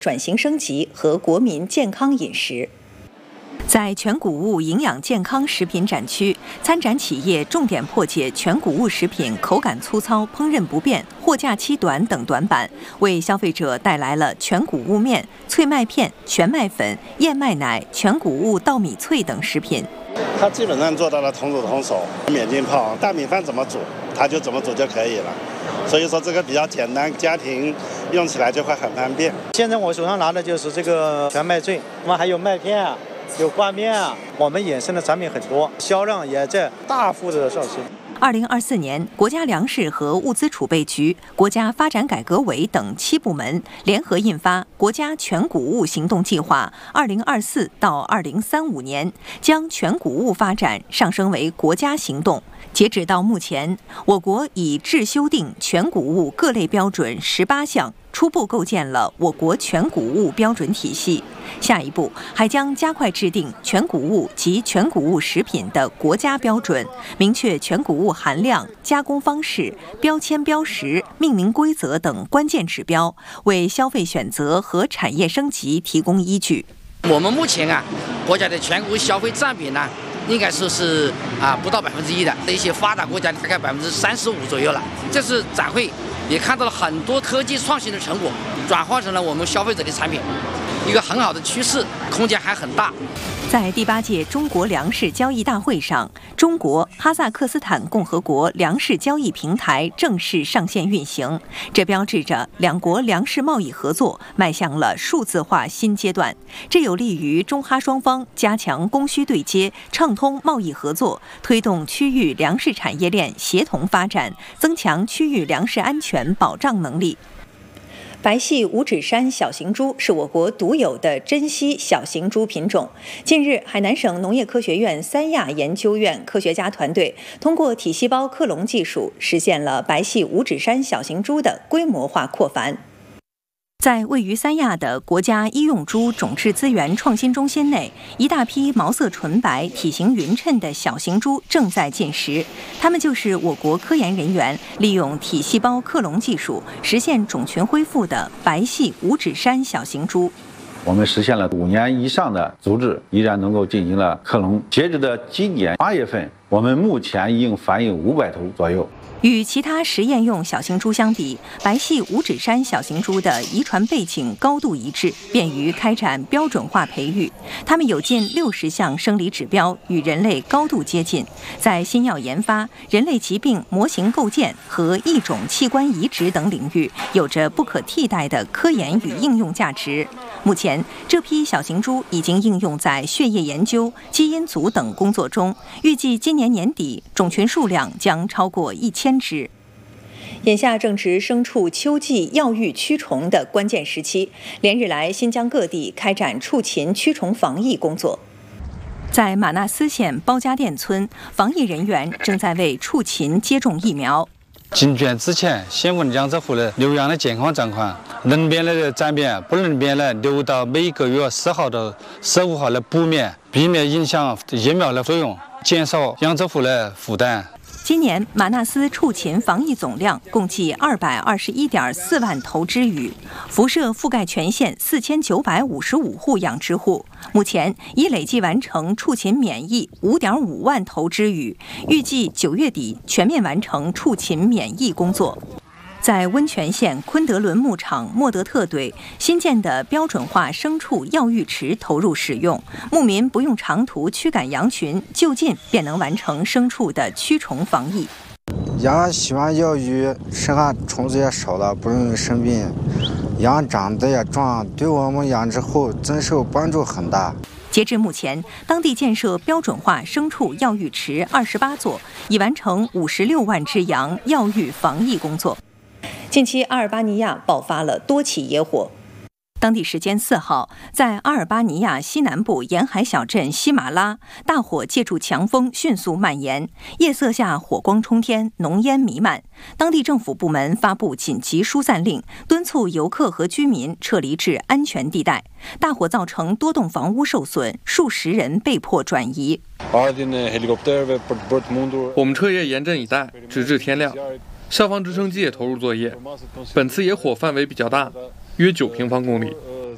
转型升级和国民健康饮食。在全谷物营养健康食品展区，参展企业重点破解全谷物食品口感粗糙、烹饪不便、货架期短等短板，为消费者带来了全谷物面、脆麦片、全麦粉、燕麦奶、全谷物稻米脆等食品。 它基本上做到了同煮同熟，免浸泡，大米饭怎么煮，它就怎么煮就可以了。所以说这个比较简单，家庭用起来就会很方便。 现在我手上拿的就是这个全麦脆，我们还有麦片啊。有挂面啊，我们衍生的产品很多，销量也在大幅的上升。 2024年，国家粮食和物资储备局、国家发展改革委等7部门联合印发《国家全谷物行动计划（2024到2035年）》，将全谷物发展上升为国家行动。截止到目前，我国已制修订全谷物各类标准18项，初步构建了我国全谷物标准体系。下一步还将加快制定全谷物及全谷物食品的国家标准，明确全谷物含量、加工方式、标签标识、命名规则等关键指标，为消费选择和产业升级提供依据。 我们目前国家的全谷物消费占比呢，应该说是不到1%的，一些发达国家大概35%左右了。这次展会也看到了很多科技创新的成果，转化成了我们消费者的产品，一个很好的趋势，空间还很大。 在第8届中国粮食交易大会上，中国哈萨克斯坦共和国粮食交易平台正式上线运行，这标志着两国粮食贸易合作迈向了数字化新阶段。这有利于中哈双方加强供需对接，畅通贸易合作，推动区域粮食产业链协同发展，增强区域粮食安全保障能力。白系五指山小型猪是我国独有的珍稀小型猪品种。近日，海南省农业科学院三亚研究院科学家团队通过体细胞克隆技术，实现了白系五指山小型猪的规模化扩繁。在位于三亚的国家医用猪种质资源创新中心内，一大批毛色纯白、体型匀称的小型猪正在进食。它们就是我国科研人员利用体细胞克隆技术实现种群恢复的白系五指山小型猪。 我们实现了5年以上的猪只依然能够进行了克隆。截止的今年8月份，我们目前已经繁育500头左右。 与其他实验用小型猪相比，白系五指山小型猪的遗传背景高度一致，便于开展标准化培育。它们有近60项生理指标与人类高度接近，在新药研发、人类疾病模型构建和异种器官移植等领域有着不可替代的科研与应用价值。目前，这批小型猪已经应用在血液研究、基因组等工作中，预计今年年底种群数量将超过1000只。眼下正值牲畜秋季药浴驱虫的关键时期，连日来新疆各地开展畜禽驱虫防疫工作。在玛纳斯县包家店村，防疫人员正在为畜禽接种疫苗。 进圈之前，先问养殖户的牛羊的健康状况，能变的暂变，不能变的留到每个月10号到15号的补免，避免影响疫苗的作用，减少养殖户的负担。 今年玛纳斯畜禽防疫总量共计221.4万头之羽，辐射覆盖全县4955户养殖户。目前已累计完成畜禽免疫5.5万头之羽，预计9月底全面完成畜禽免疫工作。在温泉县昆德伦牧场莫德特堆新建的标准化牲畜药浴池投入使用，牧民不用长途驱赶羊群，就近便能完成牲畜的驱虫防疫。 羊喜欢药浴，身上虫子也少了，不容易生病，羊长得也壮，对我们养殖户增收帮助很大。 截至目前，当地建设标准化牲畜药浴池28座，已完成56万只羊药浴防疫工作。近期，阿尔巴尼亚爆发了多起野火。当地时间4号，在阿尔巴尼亚西南部沿海小镇西马拉，大火借助强风迅速蔓延，夜色下火光冲天，浓烟弥漫。当地政府部门发布紧急疏散令，敦促游客和居民撤离至安全地带。大火造成多栋房屋受损，数十人被迫转移。 我们彻夜严阵以待，直至天亮。消防直升机也投入作业。本次野火范围比较大，约9平方公里，